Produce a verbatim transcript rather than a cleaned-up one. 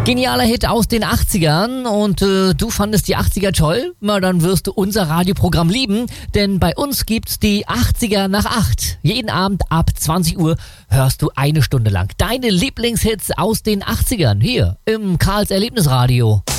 Genialer Hit aus den achtzigern und äh, du fandest die achtziger toll? Na, dann wirst du unser Radioprogramm lieben, denn bei uns gibt's die achtziger nach acht. Jeden Abend ab zwanzig Uhr hörst du eine Stunde lang deine Lieblingshits aus den achtzigern hier im Karls Erlebnisradio.